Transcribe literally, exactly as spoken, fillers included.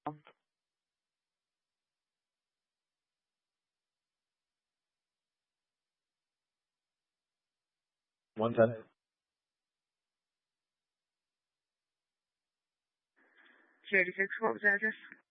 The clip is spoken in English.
One ten. J eighty-six, what was the address?